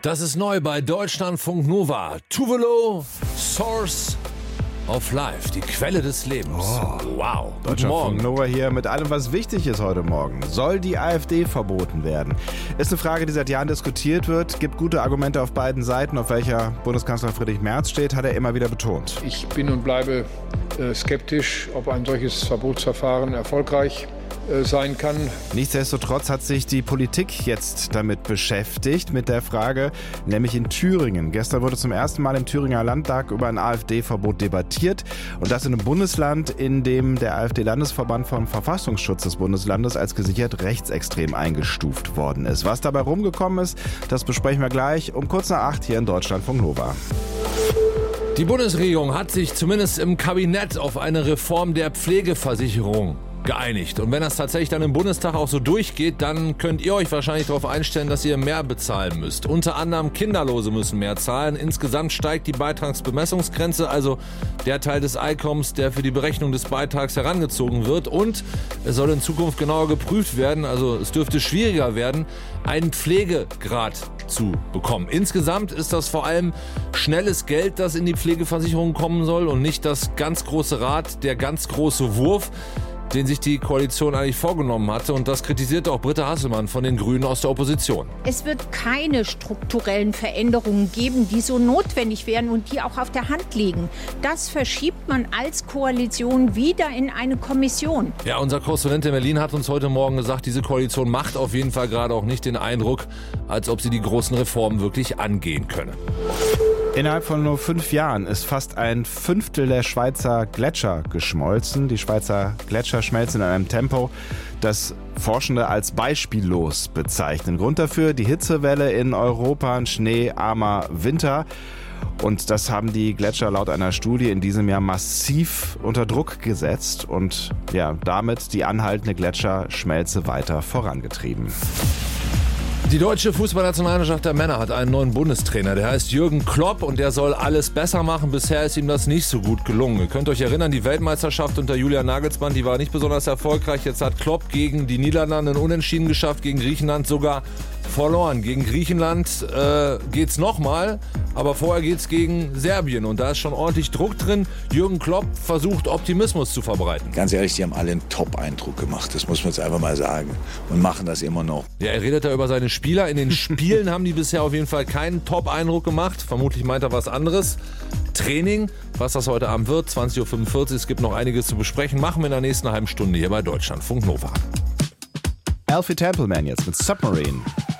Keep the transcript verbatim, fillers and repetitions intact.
Das ist neu bei Deutschlandfunk Nova. Tuvelo, Source of Life, die Quelle des Lebens. Oh, wow. Deutschlandfunk Nova hier mit allem, was wichtig ist heute Morgen. Soll die AfD verboten werden? Ist eine Frage, die seit Jahren diskutiert wird. Gibt gute Argumente auf beiden Seiten. Auf welcher Bundeskanzler Friedrich Merz steht, hat er immer wieder betont. Ich bin und bleibe äh, skeptisch, ob ein solches Verbotsverfahren erfolgreich sein kann. Nichtsdestotrotz hat sich die Politik jetzt damit beschäftigt, mit der Frage, nämlich in Thüringen. Gestern wurde zum ersten Mal im Thüringer Landtag über ein AfD-Verbot debattiert und das in einem Bundesland, in dem der AfD-Landesverband vom Verfassungsschutz des Bundeslandes als gesichert rechtsextrem eingestuft worden ist. Was dabei rumgekommen ist, das besprechen wir gleich um kurz nach acht hier in Deutschlandfunk Nova. Die Bundesregierung hat sich zumindest im Kabinett auf eine Reform der Pflegeversicherung geeinigt. Und wenn das tatsächlich dann im Bundestag auch so durchgeht, dann könnt ihr euch wahrscheinlich darauf einstellen, dass ihr mehr bezahlen müsst. Unter anderem Kinderlose müssen mehr zahlen. Insgesamt steigt die Beitragsbemessungsgrenze, also der Teil des Einkommens, der für die Berechnung des Beitrags herangezogen wird. Und es soll in Zukunft genauer geprüft werden, also es dürfte schwieriger werden, einen Pflegegrad zu bekommen. Insgesamt ist das vor allem schnelles Geld, das in die Pflegeversicherung kommen soll und nicht das ganz große Rad, der ganz große Wurf, den sich die Koalition eigentlich vorgenommen hatte. Und das kritisierte auch Britta Hasselmann von den Grünen aus der Opposition. Es wird keine strukturellen Veränderungen geben, die so notwendig wären und die auch auf der Hand liegen. Das verschiebt man als Koalition wieder in eine Kommission. Ja, unser Korrespondent in Berlin hat uns heute Morgen gesagt, diese Koalition macht auf jeden Fall gerade auch nicht den Eindruck, als ob sie die großen Reformen wirklich angehen könne. Innerhalb von nur fünf Jahren ist fast ein Fünftel der Schweizer Gletscher geschmolzen. Die Schweizer Gletscher schmelzen in einem Tempo, das Forschende als beispiellos bezeichnen. Grund dafür die Hitzewelle in Europa, ein schneearmer Winter. Und das haben die Gletscher laut einer Studie in diesem Jahr massiv unter Druck gesetzt und ja, damit die anhaltende Gletscherschmelze weiter vorangetrieben. Die deutsche Fußballnationalmannschaft der Männer hat einen neuen Bundestrainer. Der heißt Jürgen Klopp und der soll alles besser machen. Bisher ist ihm das nicht so gut gelungen. Ihr könnt euch erinnern, die Weltmeisterschaft unter Julian Nagelsmann, die war nicht besonders erfolgreich. Jetzt hat Klopp gegen die Niederlande ein Unentschieden geschafft, gegen Griechenland sogar verloren. Gegen Griechenland äh, geht's nochmal, aber vorher geht's gegen Serbien und da ist schon ordentlich Druck drin. Jürgen Klopp versucht, Optimismus zu verbreiten. Ganz ehrlich, die haben alle einen Top-Eindruck gemacht, das muss man jetzt einfach mal sagen und machen das immer noch. Ja, er redet da über seine Spieler. In den Spielen haben die bisher auf jeden Fall keinen Top-Eindruck gemacht. Vermutlich meint er was anderes. Training, was das heute Abend wird, zwanzig Uhr fünfundvierzig. Es gibt noch einiges zu besprechen. Machen wir in der nächsten halben Stunde hier bei Deutschlandfunk Nova. Alfie Templeman jetzt mit Submarine.